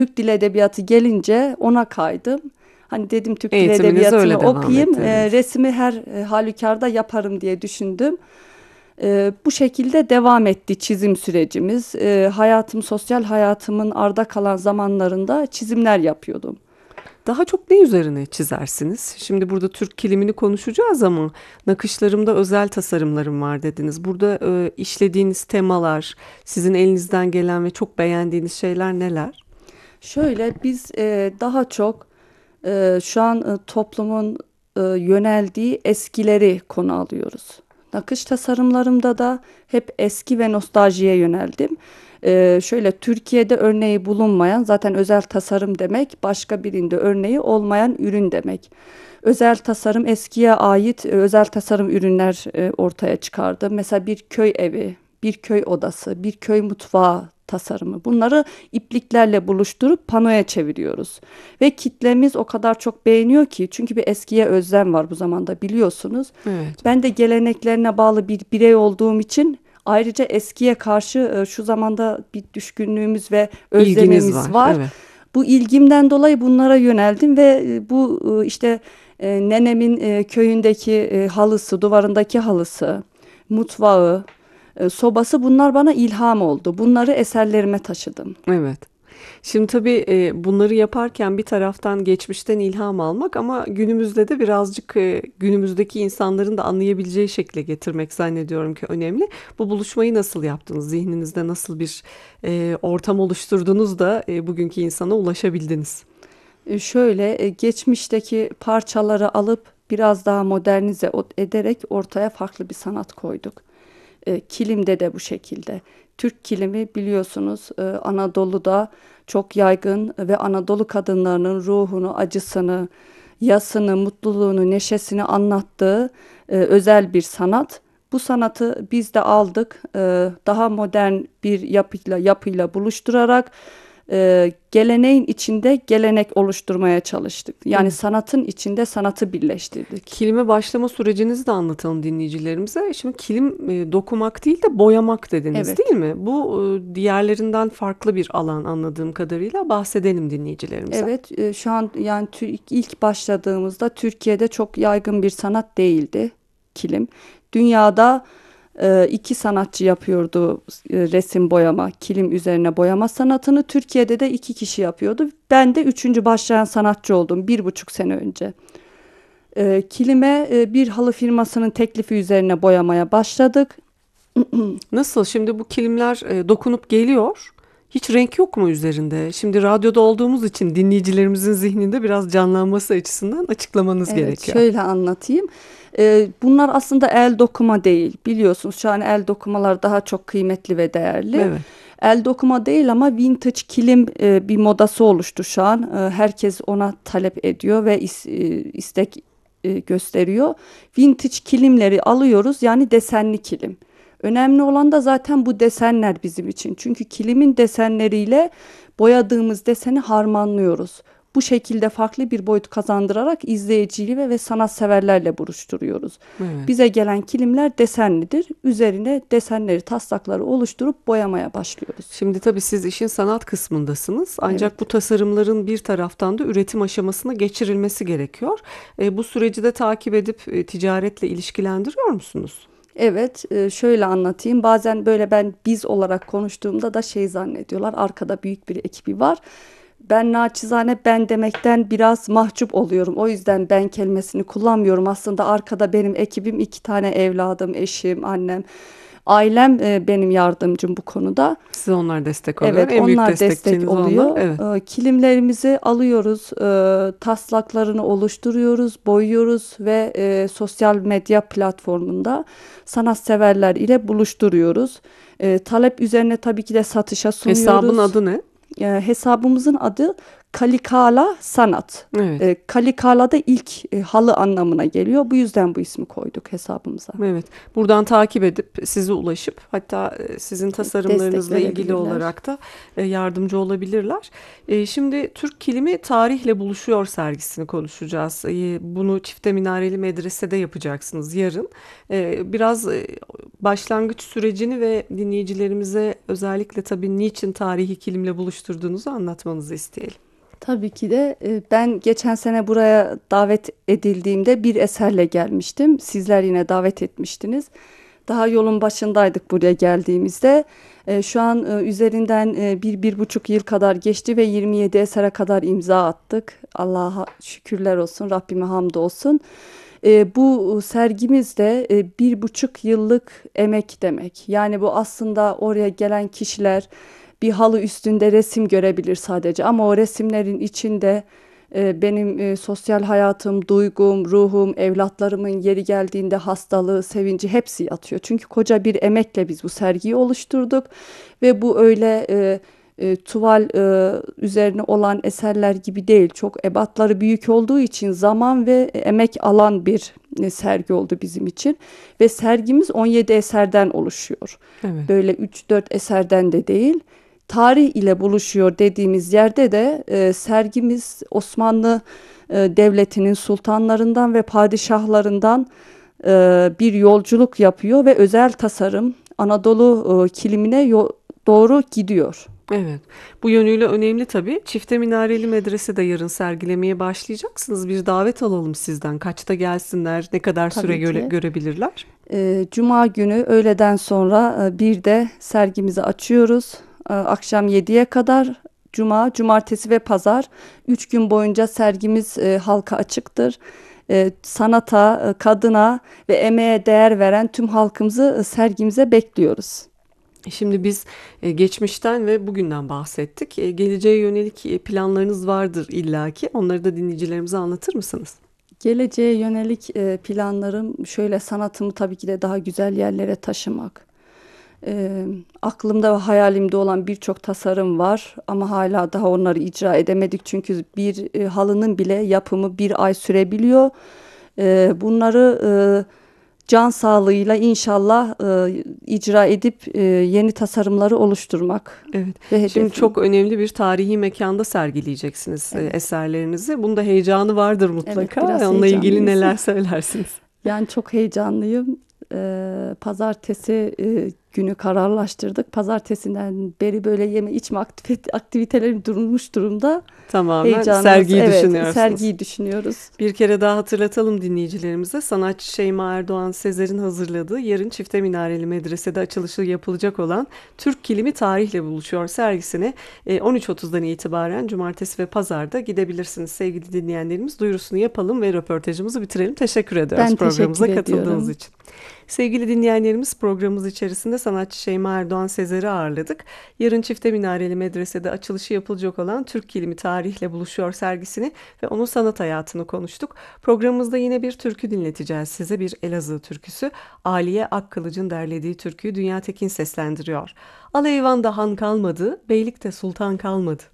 Türk Dili Edebiyatı gelince ona kaydım. Hani dedim Türk Dili Eğitiminiz Edebiyatı'nı öyle devam okuyayım, ettirdiniz. resmi her halükarda yaparım diye düşündüm. Bu şekilde devam etti çizim sürecimiz. Sosyal hayatımın arda kalan zamanlarında çizimler yapıyordum. Daha çok ne üzerine çizersiniz? Şimdi burada Türk kilimini konuşacağız ama nakışlarımda özel tasarımlarım var dediniz. Burada işlediğiniz temalar, sizin elinizden gelen ve çok beğendiğiniz şeyler neler? Şöyle biz daha çok şu an toplumun yöneldiği eskileri konu alıyoruz. Nakış tasarımlarımda da hep eski ve nostaljiye yöneldim. Şöyle Türkiye'de örneği bulunmayan zaten özel tasarım demek başka birinde örneği olmayan ürün demek. Özel tasarım eskiye ait özel tasarım ürünler ortaya çıkardı. Mesela bir köy evi, bir köy odası, bir köy mutfağı tasarımı. Bunları ipliklerle buluşturup panoya çeviriyoruz. Ve kitlemiz o kadar çok beğeniyor ki çünkü bir eskiye özlem var bu zamanda biliyorsunuz. Evet. Ben de geleneklerine bağlı bir birey olduğum için ayrıca eskiye karşı şu zamanda bir düşkünlüğümüz ve İlginiz özlemimiz var. var. Evet. Bu ilgimden dolayı bunlara yöneldim ve bu işte nenemin köyündeki halısı, duvarındaki halısı, mutfağı, sobası bunlar bana ilham oldu. Bunları eserlerime taşıdım. Evet. Şimdi tabii bunları yaparken bir taraftan geçmişten ilham almak ama günümüzde de birazcık günümüzdeki insanların da anlayabileceği şekle getirmek zannediyorum ki önemli. Bu buluşmayı nasıl yaptınız? Zihninizde nasıl bir ortam oluşturdunuz da bugünkü insana ulaşabildiniz? Şöyle geçmişteki parçaları alıp biraz daha modernize ederek ortaya farklı bir sanat koyduk. Kilimde de bu şekilde. Türk kilimi biliyorsunuz Anadolu'da çok yaygın ve Anadolu kadınlarının ruhunu, acısını, yasını, mutluluğunu, neşesini anlattığı özel bir sanat. Bu sanatı biz de aldık, daha modern bir yapıyla buluşturarak geleneğin içinde gelenek oluşturmaya çalıştık. Yani Evet. sanatın içinde sanatı birleştirdik. Kilime başlama sürecinizi de anlatalım dinleyicilerimize. Şimdi kilim dokumak değil de boyamak dediniz değil Evet. mi? Bu diğerlerinden farklı bir alan anladığım kadarıyla bahsedelim dinleyicilerimize. Evet, şu an yani ilk başladığımızda Türkiye'de çok yaygın bir sanat değildi kilim. Dünyada iki sanatçı yapıyordu resim boyama, kilim üzerine boyama sanatını. Türkiye'de de iki kişi yapıyordu. Ben de üçüncü başlayan sanatçı oldum 1,5 sene önce. Kilime bir halı firmasının teklifi üzerine boyamaya başladık. Nasıl? Şimdi bu kilimler dokunup geliyor. Hiç renk yok mu üzerinde? Şimdi radyoda olduğumuz için dinleyicilerimizin zihninde biraz canlanması açısından açıklamanız Evet, gerekiyor. şöyle anlatayım. Bunlar aslında el dokuma değil. Biliyorsunuz şu an el dokumalar daha çok kıymetli ve değerli. Evet. El dokuma değil ama vintage kilim bir modası oluştu şu an. Herkes ona talep ediyor ve istek gösteriyor. Vintage kilimleri alıyoruz yani desenli kilim. Önemli olan da zaten bu desenler bizim için. Çünkü kilimin desenleriyle boyadığımız deseni harmanlıyoruz. Bu şekilde farklı bir boyut kazandırarak izleyiciyi ve sanatseverlerle buluşturuyoruz. Evet. Bize gelen kilimler desenlidir. Üzerine desenleri, taslakları oluşturup boyamaya başlıyoruz. Şimdi tabii siz işin sanat kısmındasınız. Evet. Ancak bu tasarımların bir taraftan da üretim aşamasına geçirilmesi gerekiyor. Bu süreci de takip edip ticaretle ilişkilendiriyor musunuz? Evet, şöyle anlatayım. Bazen böyle ben biz olarak konuştuğumda da şey zannediyorlar. Arkada büyük bir ekibi var. Ben naçizane ben demekten biraz mahcup oluyorum. O yüzden ben kelimesini kullanmıyorum. Aslında arkada benim ekibim 2 tane evladım, eşim, annem. Ailem benim yardımcım bu konuda. Size onlar destek oluyor. Evet, En büyük onlar destek destekçiniz onlar. oluyor. Evet. Kilimlerimizi alıyoruz, taslaklarını oluşturuyoruz, boyuyoruz ve sosyal medya platformunda sanatseverler ile buluşturuyoruz. Talep üzerine tabii ki de satışa Hesabın sunuyoruz. adı ne? Hesabımızın adı Kalikala sanat. Evet. Kalikala da ilk halı anlamına geliyor. Bu yüzden bu ismi koyduk hesabımıza. Evet, buradan takip edip size ulaşıp hatta sizin Destek tasarımlarınızla ilgili verebilirler. olarak da yardımcı olabilirler. Şimdi Türk Kilimi Tarihle Buluşuyor sergisini konuşacağız. Bunu Çifte Minareli Medrese'de yapacaksınız yarın. Biraz başlangıç sürecini ve dinleyicilerimize özellikle tabii niçin tarihi kilimle buluşturduğunuzu anlatmanızı isteyelim. Tabii ki de ben geçen sene buraya davet edildiğimde bir eserle gelmiştim. Sizler yine davet etmiştiniz. Daha yolun başındaydık buraya geldiğimizde. Şu an üzerinden 1,5 yıl kadar geçti ve 27 esere kadar imza attık. Allah'a şükürler olsun, Rabbime hamdolsun. Bu sergimiz de 1,5 yıllık emek demek. Yani bu aslında oraya gelen kişiler bir halı üstünde resim görebilir sadece. Ama o resimlerin içinde benim sosyal hayatım, duygum, ruhum, evlatlarımın yeri geldiğinde hastalığı, sevinci hepsi yatıyor. Çünkü koca bir emekle biz bu sergiyi oluşturduk ve bu öyle tuval üzerine olan eserler gibi değil. Çok ebatları büyük olduğu için zaman ve emek alan bir sergi oldu bizim için. Ve sergimiz 17 eserden oluşuyor. Evet. Böyle 3-4 eserden de değil. Tarih ile buluşuyor dediğimiz yerde de sergimiz Osmanlı Devleti'nin sultanlarından ve padişahlarından bir yolculuk yapıyor ve özel tasarım Anadolu kilimine doğru gidiyor. Evet. Bu yönüyle önemli tabii. Çifte Minareli Medrese'de yarın sergilemeye başlayacaksınız. Bir davet alalım sizden. Kaçta gelsinler? Ne kadar süre Tabii ki. görebilirler? Cuma günü öğleden sonra bir de sergimizi açıyoruz. Akşam 7'ye kadar cumartesi ve pazar 3 gün boyunca sergimiz halka açıktır. Sanata, kadına ve emeğe değer veren tüm halkımızı sergimize bekliyoruz. Şimdi biz geçmişten ve bugünden bahsettik. Geleceğe yönelik planlarınız vardır illaki. Onları da dinleyicilerimize anlatır mısınız? Geleceğe yönelik planlarım şöyle, sanatımı tabii ki de daha güzel yerlere taşımak. Aklımda ve hayalimde olan birçok tasarım var ama hala daha onları icra edemedik. Çünkü bir halının bile yapımı 1 ay sürebiliyor. Bunları can sağlığıyla inşallah icra edip yeni tasarımları oluşturmak Evet. ve Şimdi hedefim. çok önemli bir tarihi mekanda sergileyeceksiniz Evet. eserlerinizi. Bunda heyecanı vardır Evet, mutlaka. biraz Onunla ilgili heyecanlıyız. neler söylersiniz? Yani çok heyecanlıyım. Pazartesi günü kararlaştırdık. Pazartesinden beri böyle yeme içme aktivitelerim durmuş durumda. Tamamen Heyecanımız, sergiyi evet, düşünüyorsunuz. sergiyi düşünüyoruz. Bir kere daha hatırlatalım dinleyicilerimize. Sanatçı Şeyma Erdoğan Sezer'in hazırladığı yarın Çifte Minareli Medrese'de açılışı yapılacak olan Türk Kilimi Tarihle Buluşuyor sergisine 13.30'dan itibaren cumartesi ve pazarda gidebilirsiniz. Sevgili dinleyenlerimiz, duyurusunu yapalım ve röportajımızı bitirelim. Teşekkür ediyoruz Ben programımıza teşekkür katıldığınız ediyorum. için. Sevgili dinleyenlerimiz, programımız içerisinde sanatçı Şeyma Erdoğan Sezer'i ağırladık. Yarın Çifte Minareli Medrese'de açılışı yapılacak olan Türk Kilimi Tarihle Buluşuyor sergisini ve onun sanat hayatını konuştuk. Programımızda yine bir türkü dinleteceğiz size, bir Elazığ türküsü. Aliye Akkılıç'ın derlediği türküyü Dünya Tekin seslendiriyor. Alayvan'da han kalmadı, beylikte sultan kalmadı.